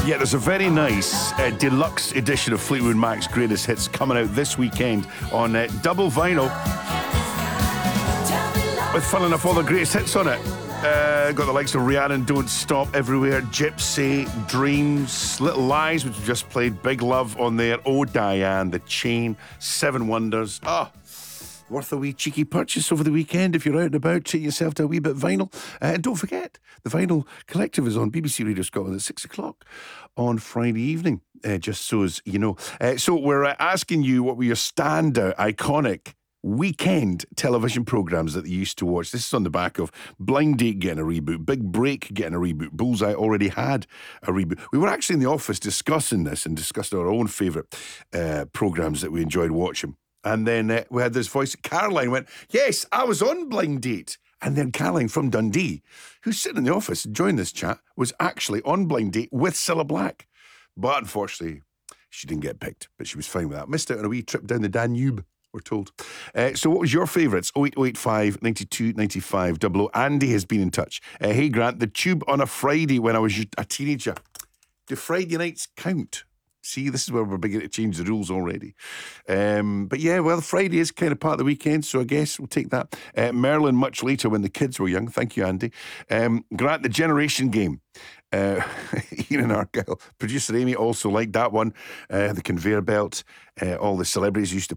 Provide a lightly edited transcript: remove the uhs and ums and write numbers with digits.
Yeah, there's a very nice deluxe edition of Fleetwood Mac's Greatest Hits coming out this weekend on double vinyl with, fun enough, all the greatest hits on it. Got the likes of Rihanna, Don't Stop, Everywhere, Gypsy, Dreams, Little Lies, which we just played, Big Love on there, Oh Diane, The Chain, Seven Wonders. Worth a wee cheeky purchase over the weekend if you're out and about. Treat yourself to a wee bit of vinyl. And don't forget, the Vinyl Collective is on BBC Radio Scotland at 6 o'clock on Friday evening, just so as you know. So we're asking you what were your standout, iconic weekend television programmes that you used to watch. This is on the back of Blind Date getting a reboot, Big Break getting a reboot, Bullseye already had a reboot. We were actually in the office discussing this and discussing our own favourite programmes that we enjoyed watching. And then we had this voice. Caroline went, yes, I was on Blind Date. And then Caroline from Dundee, who's sitting in the office and joined this chat, was actually on Blind Date with Cilla Black. But unfortunately, she didn't get picked. But she was fine with that. Missed out on a wee trip down the Danube, we're told. So what was your favourites? 08085 92 95 00. Andy has been in touch. Hey, Grant, the Tube on a Friday when I was a teenager. Do Friday nights count? See, this is where we're beginning to change the rules already. But yeah, well, Friday is kind of part of the weekend, so I guess we'll take that. Merlin, much later when the kids were young. Thank you, Andy. Grant, the Generation Game. Ian Argyle, producer Amy also liked that one. The conveyor belt, all the celebrities used to